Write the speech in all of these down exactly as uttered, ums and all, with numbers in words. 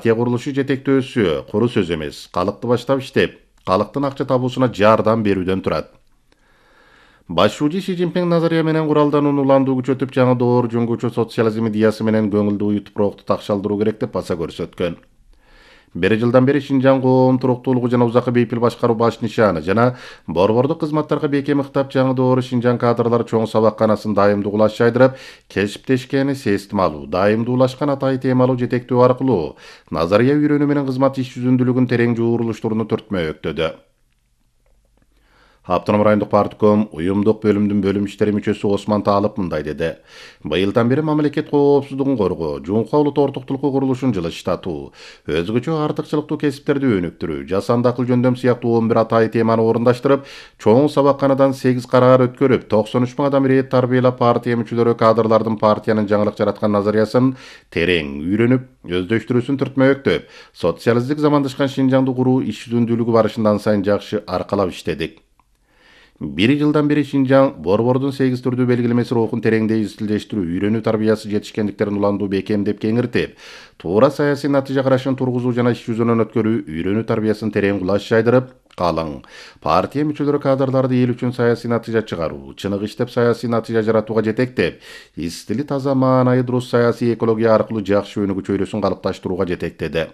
партия курулушу жетектөөсү куру сөз эмес, калыкты баштап иштеп, калктын акча табуусуна жардам берүүдөн турат. Башчы Си Цзиньпин Назария менен куралданууну уландуу күчөтүп, жаңы доор жөнгүчө социализм идеясы менен көңүлдү уютуп рокту такшалдыруу керек деп баса көрсөткөн. Бир жылдан бери Шинжаң коом туруктуулугу жана узакы бейпил башкаруу баш нишаны жана борбордук кызматтарга бекем ыктап, жаңы доору Шинжаң кадрлары чоң сабакканасын дайымдуу кулаш жайдырып, кесиптешкени сестималуу, дайымдуу улашкан атай темалуу жетектөө аркылуу Назария үйрөнүү менен кызмат иш жүзүндүүлүгүн терең жуурулуштууруну түртмөктөдү. Автоном райондук партком уюмдук бөлүмдүн бөлүм иштери мүчөсү Осман Таалып мындай деди. Быйылдан бери мамлекет коопсуздугун коргоо, жуңку улут ортоктулукку курулушун жылыштатуу, өзгөчө артыкчылыктуу кесиптерди өнүктүрүү, жасанды акыл жөндөм сыяктуу он бир атай теманы орундаштырып, чоң сабакканадан сегиз караар өткөрүп, токсон үч миң адам ирет тарбиялап, партия мүчөлөрү кадрлардын партиянын жаңылык жараткан назариясын терең үйрөнүп, өздөштүрүүсүн түртмөктөп, социалисттик замандашкан Шинжаңды куруу иш жүзүндүүлүгү барышындан сайын жакшы аркалап иштедик. Бир жылдан бери Шинжаң борбордун сегиз түрдүү белгилемеси рухун тереңдей изилдештирүү, үйрөнүү тарбиясы жетишкендиктерин уландуу бекемдеп кеңиртип, туура саясий натыйжа карашын тургузуу жана иш жүзүнөн өткөрүү, үйрөнүү тарбиясын терең кулаш жайдырып, калың партия мүчөлөрү кадрларды эл үчүн саясий натыйжа чыгаруу, чыныгы иштеп саясий натыйжа жаратууга жетектеп, истили таза маанайы дурус саясий экология аркылуу жакшы өнүгүү чөйрөсүн калыпташтырууга жетектеди.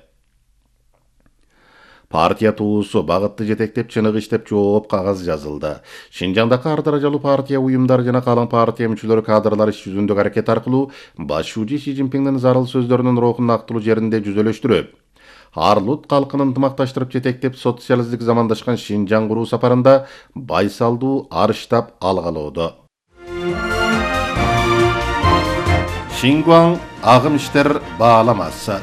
Партия туусу багытты жетектеп, чыныгы иштеп жооп кагаз жазылды. Шинжаңдагы ар даражалуу партия уюмдары жана калың партия мүчөлөрү кадрлары иш жүзүндөгү аракет аркылуу башчы Си Цзиньпиндин зарыл сөздөрүнүн рухун актылуу жеринде жүзөлөштүрүп, арлут калкын ынтымакташтырып жетектеп, социалисттик замандашкан Шинжаң куруу сапарында байсалдуу арыштап алгалоодо. Шингуаң агым иштер бааламасы.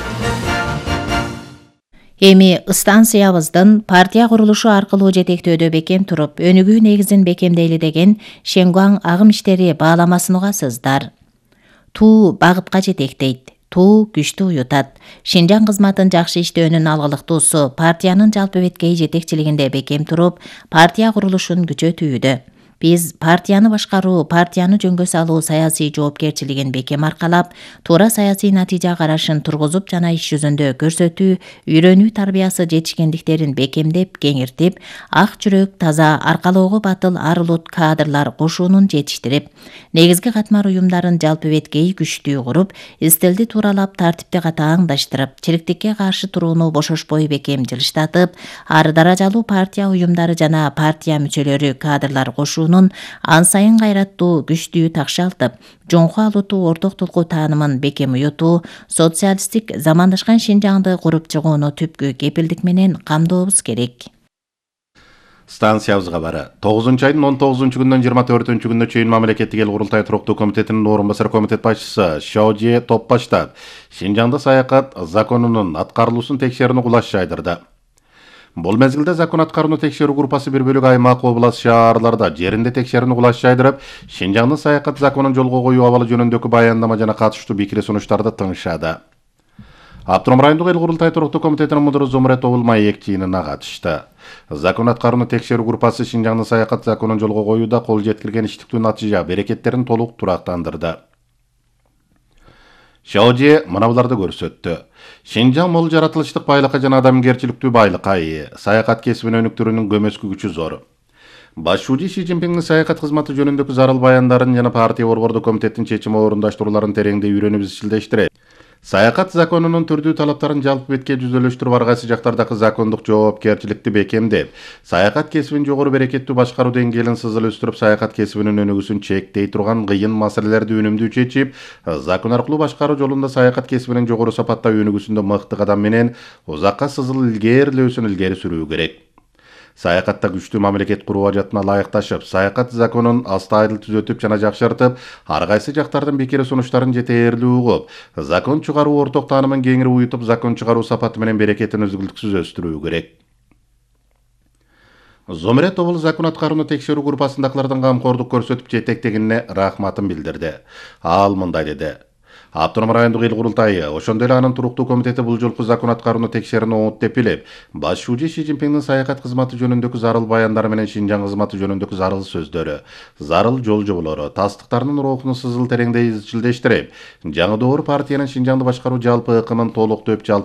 Эми станциябыздын партия курулушу аркылуу жетектөөдө бекем туруп, өнүгүү негизин бекемдейли деген Шингуаң агым иштери бааламасын угасыздар. Туу багытка жетектейт, туу күчтү уютат. Шинжаң кызматын жакшы иштөөнүн алгылыктуусу партиянын жалпы беткей жетекчилигинде бекем туруп, партия курулушун күчөтүүдө. Биз партияны башкаруу, партияны жөнгө салуу саясий жоопкерчилигин бекем аркалап, туура саясий натыйжа карашын тургузуп жана иш жүзүндө көрсөтүү, үйрөнүү тарбиясы жетишкендиктерин бекемдеп, кеңиртип, ак жүрөк, таза, аркалоого батыл, ар улут кадрлар кошуунун жетиштирип, негизги катмар уюмдарын жалпы беткей күчтүү куруп, стилди тууралап, тартипти катааңдаштырып, чириктикке каршы турууну бошошпой бекем жылыштатып, ар даражалуу партия уюмдары жана партия мүчөлөрү кадрлар кошуу ан сайын кайраттуу, күчтүү такшалтып, жоңку алутуу ортоктулуку таанымын бекем уютуу, социалисттик замандашкан Шинжаңды куруп чыгууну түпкү кепилдик менен камдообуз керек. Станциябызга бары тогузунчу айдын он тогузунчу күнүнөн жыйырма төртүнчү күнүнө чейин мамлекеттик эл курултай туруктуу комитетинин орун басар комитет башчысы Шаожи топ баштап, Шинжаңда саякат законунун аткарылуусун текшерүүнү кулаш жайдырды. Бул мезгилде закон аткарууну текшерүү группасы бир бөлүк аймак, област, шаарларда жеринде текшерүүнү кулаш жайдырып, Шинжаңдын саякат законун жолго коюу абалы жөнүндөгү баяндама жана катыштуу пикир сунуштарды тыңшады. Автоном райондук эл курултай туруктуу комитетинин мудуру Зумрет Маек жыйынына катышты. Закон аткарууну текшерүү группасы Шинжаңдын саякат законун жолго коюуда кол жеткирген иштиктүү натыйжа, берекеттерин толук турактандырды. Шаожи мына буларды көрсөттү. Шинжаң мол жаратылыштык байлыкка жана адамгерчиликтүү байлыкка ээ, саякат кесибин өнүктүрүүнүн көмөскү күчү зор. Башчы Си Цзиньпиндин саякат кызматы жөнүндөгү зарыл баяндарын жана партия борбордук комитеттин чечими орундаштырууларын тереңдей үйрөнүп изилдештирет. Саякат законунун түрдүү талаптарын жалпы бетке жүзөлөштүрүп, ар кайсы жактардагы закондук жоопкерчиликти бекемдеп, саякат кесибин жогору берекеттүү башкаруу деңгээлин сызыл өстүрүп, саякат кесибинин өнүгүүсүн чектей турган кыйын маселелерди үнүмдүү чечип, закон аркылуу башкаруу жолунда саякат кесибинин жогору сапатта өнүгүүсүндө мыкты кадам менен узакка сызыл илгээрилөөсүн илгери сүрүү керек. Саякатта күчтүү мамлекет куруу ажатына ылайыкташып, саякат законун астайыл түзөтүп жана жакшыртып, ар кайсы жактардын пикир сунуштарын жетээрлүү угуп, закон чыгаруу орток таанымын кеңири уютуп, закон чыгаруу сапаты менен берекетин үзгүлтүксүз өстүрүү керек. Зомрет обул закон аткарууну текшерүү группасындагылардын камкордук көрсөтүп жетектегенине рахматын билдирди. Ал мындай деди. Автоном райондук эл курултайы, ошондой эле анын туруктуу комитети бул жолку закон аткарууну текшерүүнү оңот деп билип, башчы Си Цзиньпиндин саякат кызматы жөнүндөгү зарыл баяндары менен Шинжаң кызматы жөнүндөгү зарыл сөздөрү, зарыл жолжоболору, тастыктарынын рухун сызыл тереңдей изилдештирип, жаңы доор партиянын Шинжаңды башкаруу жалпы ыкымын толуктоп, жалпы